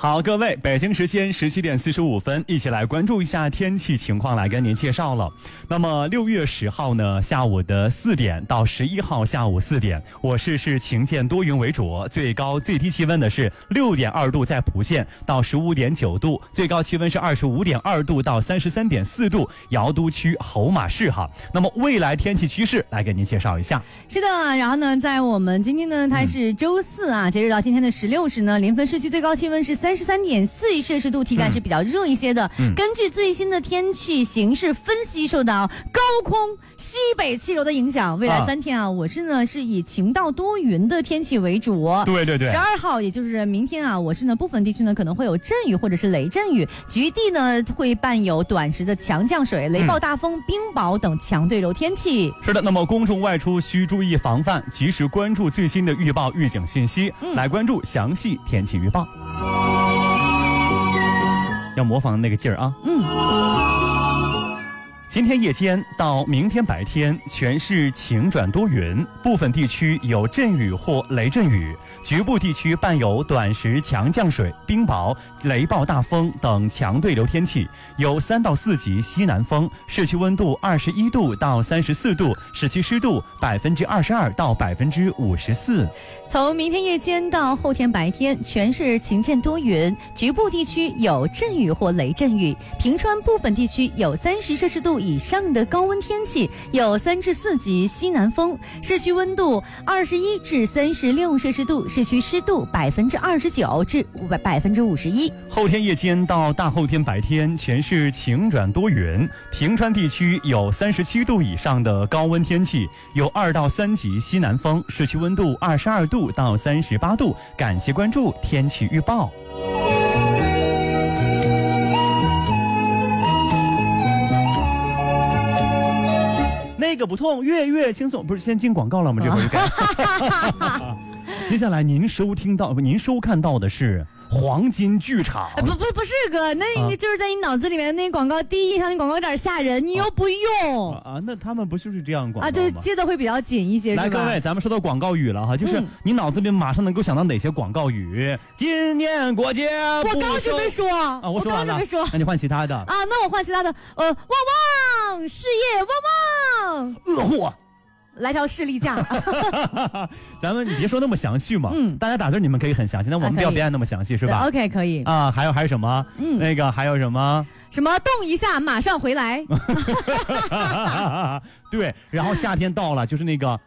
好，各位，北京时间17点45分，一起来关注一下天气情况，来跟您介绍了。那么6月10号呢，下午的4点到11号下午4点，我市是晴间多云为主，最高最低气温的是6.2度在蒲县到15.9度，最高气温是25.2度到33.4度，瑶都区侯马市哈。那么未来天气趋势来给您介绍一下。 是的，然后呢，在我们今天呢，它是周四啊，截止到今天的16时呢，临汾市区最高气温是33.4摄氏度，体感是比较热一些的。根据最新的天气形势分析，受到高空西北气流的影响，未来3天啊，我市呢是以晴到多云的天气为主。 对对对。 12号也就是明天啊，我市呢部分地区呢可能会有阵雨或者是雷阵雨，局地呢会伴有短时的强降水、雷暴大风、冰雹等强对流天气。 是的，那么公众外出需注意防范，及时关注最新的预报预警信息，来关注详细天气预报。要模仿那个劲儿啊。今天夜间到明天白天全市晴转多云，部分地区有阵雨或雷阵雨，局部地区伴有短时强降水、冰雹、雷暴大风等强对流天气，有3到4级西南风，市区温度21度到34度，市区湿度22%到54%。 从明天夜间到后天白天全市晴间多云，局部地区有阵雨或雷阵雨，平川部分地区有30摄氏度以上的高温天气，有3至4级西南风，市区温度21至36摄氏度，市区湿度29%至51%。 后天夜间到大后天白天全市晴转多云，平川地区有37度以上的高温天气，有2到3级西南风，市区温度22度到38度。感谢关注天气预报。那个不痛，月轻松，不是先进广告了吗？这回该。接下来您收看到的是黄金剧场。 不是哥，那就是在你脑子里面那广告，第一印象那广告有点吓人，你又不用那他们不就是这样广告吗？ 就接的会比较紧一些， 来，各位，咱们说到广告语了哈，就是你脑子里马上能够想到哪些广告语？今年过节， 我刚准备说我说完了，那你换其他的那我换其他的，旺旺事业旺旺， 恶货。 来条士力架。 咱们你别说那么详细嘛，大家打字你们可以很详细，但我们不要别按那么详细，是吧 ？OK， 可以还有什么？那个还有什么动一下马上回来。 对，然后夏天到了，就是那个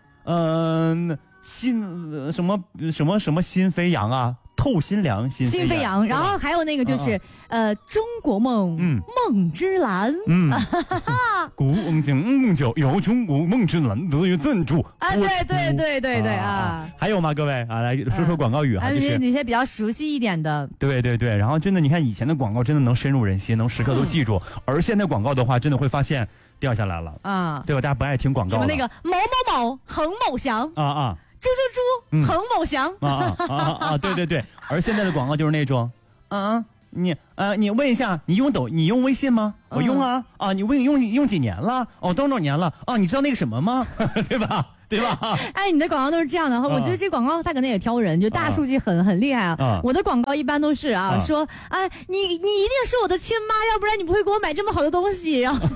心什么心飞扬啊，透心凉，心飞扬。 然后还有那个就是中国梦，梦之蓝， 古今就有中国梦之蓝得以赞助对还有吗？各位来说说广告语哈，就是那些比较熟悉一点的。 对，然后真的你看以前的广告真的能深入人心，能时刻都记住，而现在广告的话真的会发现掉下来了对吧？大家不爱听广告了。 什么那个某某某横某祥猪猪猪横某祥对，而现在的广告就是那种你问一下，你用微信吗？我用你用几年了？多少年了？你知道那个什么吗？对吧？ 你的广告都是这样的，我觉得这广告它可能也挑人，就大数据很厉害啊。我的广告一般都是说你一定是我的亲妈，要不然你不会给我买这么好的东西。然后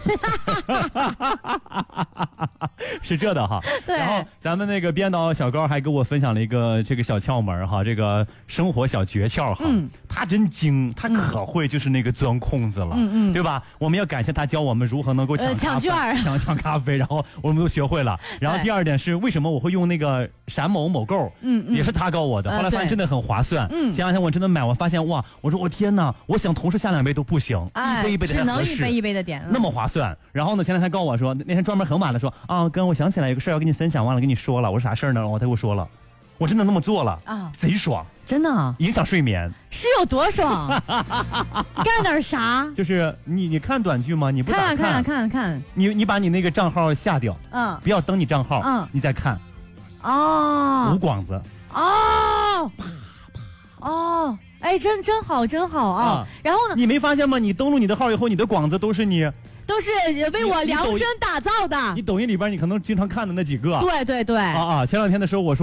是这的哈。 对。 然后咱们那个编导小高还给我分享了一个这个小窍门哈，这个生活小诀窍哈。他真精，他可会就是那个钻空子了，对吧？我们要感谢他教我们如何能够抢券、抢咖啡，然后我们都学会了。然后第二点是为什么我会用那个闪某某购，也是他告我的。后来发现真的很划算。前两天我真的买，我发现哇，我说我天哪，我想同时下2杯都不行，一杯的才合适， 只能一杯的点， 那么划算。然后呢，前两天告我说，那天专门很晚了说哥，我想起来有个事要跟你分享，忘了跟你说了。我说啥事呢？他给我说了，我真的那么做了贼爽， 真的影响睡眠， 是有多爽？干点啥？ 就是你看短剧吗？你不咋看， 你把你那个账号下掉，不要登你账号，你再看，无广子， 真好啊！然后呢？ 你没发现吗？你登录你的号以后，你的广子都是为我量身打造的。 你抖音里边你可能经常看的那几个。 对。 前两天的时候我说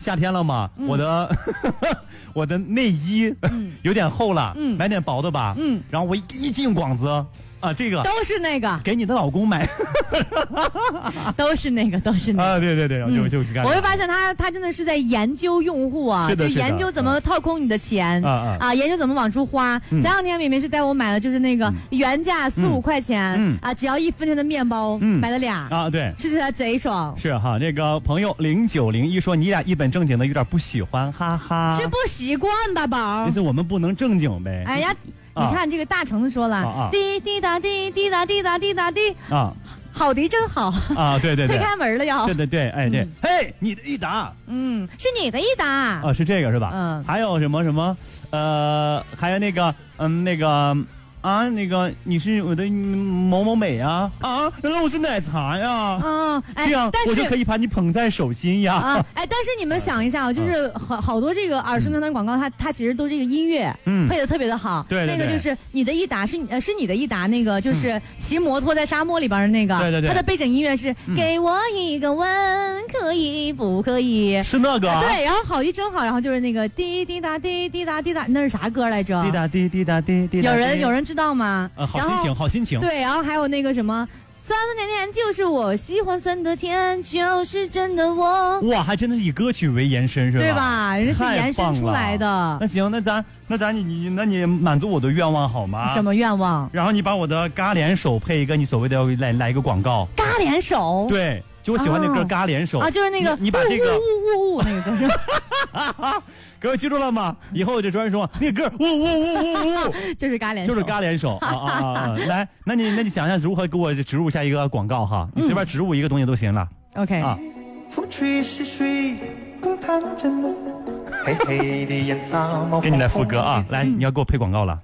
夏天了嘛，我的内衣有点厚了，买点薄的吧。然后我一进广子啊，这个都是那个给你的老公买， 都是那个啊， 对，就我会发现他真的是在研究用户啊，就研究怎么套空你的钱研究怎么往出花。前两天敏敏是带我买了，就是那个原价4、5块钱只要1分钱的面包，买了俩啊，对， 吃起来贼爽。 是哈，那个朋友0901说你俩一本正经的有点不喜欢，哈哈， 是不习惯吧，宝？ 意思我们不能正经呗。 哎呀。你看这个大橙子说了，滴滴答滴滴答滴答滴答滴啊，好迪真好啊，对， 推开门了要， 对，哎对，嘿，你的益达， 是你的益达啊，是这个是吧？还有什么还有那个那个你是我的某某美呀原来我是奶茶呀这样我就可以把你捧在手心呀但是你们想一下就是好多这个耳熟能详广告，它其实都这个音乐配的特别的好。 对， 那个就是你的益达是你的益达，那个就是骑摩托在沙漠里边的那个， 对， 它的背景音乐是给我一个吻，可以不可以？ 是那个对，然后好一真好，然后就是那个滴滴答滴滴答滴答，那是啥歌来着？ 滴答滴滴答滴滴。 有人知道吗？ 好心情。 对，然后还有那个什么。酸的甜甜就是我喜欢酸的甜，就是真的我。 哇，还真的是以歌曲为延伸是吧？ 对吧？人是延伸出来的。 那行，那你满足我的愿望好吗？ 什么愿望？ 然后你把我的嘎脸手配一个你所谓的来一个广告。 嘎脸手？ 对，就我喜欢那歌嘎脸手啊，就是那个你把这个呜那个歌是。 各位记住了吗？以后我就专门说那个歌呜， 就是嘎脸手， 就是嘎脸手啊！来，那你想想如何给我植入下一个广告哈？你随便植入一个东西都行了。 OK 啊。 风吹是水，风弹着路，黑黑的烟杂冒。 给你来副歌啊！来，你要给我配广告了。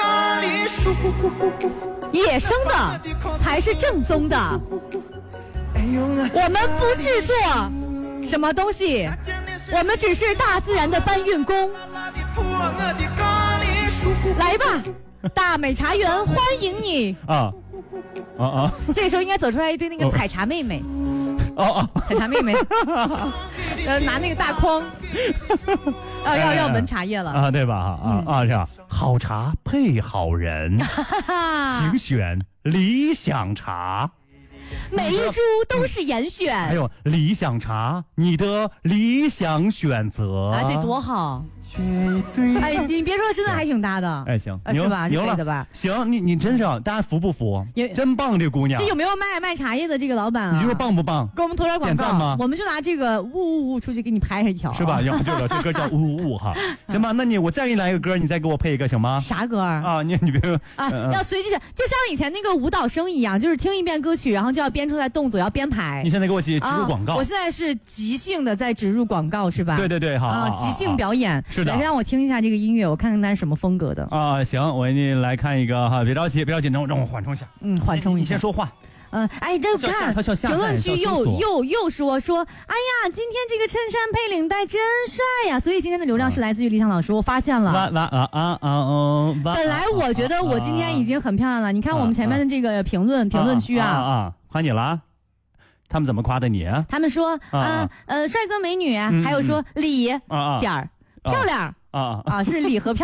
野生的才是正宗的，我们不制作什么东西。我们只是大自然的搬运工，来吧，大美茶园欢迎你这时候应该走出来一堆那个采茶妹妹，采茶妹妹，拿那个大筐，要闻茶叶了对吧？这样好茶配好人，请选理想茶。 每一株都是严选， 还有理想茶，你的理想选择这多好！你别说，真的还挺搭的。 行， 是吧？ 牛了吧？ 行，你真是大家服不服？真棒，这姑娘。 这有没有卖茶叶的这个老板啊？ 你说棒不棒？ 给我们投点广告吗？我们就拿这个呜出去给你拍上一条， 是吧？这歌叫呜哈。行吧，那我再给你来一个歌，你再给我配一个行吗？ 啥歌啊？ 你别要随机选，就像以前那个舞蹈生一样，就是听一遍歌曲，然后就要编出来动作，要编排。 你现在给我植入广告。 我现在是即兴的在植入广告，是吧？ 对，好即兴表演。 是的， 来让我听一下这个音乐，我看看它是什么风格的行，我给你来看一个哈，别着急，让我缓冲一下。 缓冲一下。 你先说话。 这看评论区又说，哎呀，今天这个衬衫配领带真帅呀！所以今天的流量是来自于理想老师，我发现了。本来我觉得我今天已经很漂亮了，你看我们前面的这个评论区夸你了。他们怎么夸的你？ 他们说帅哥美女，还有说李点漂亮是李和漂亮。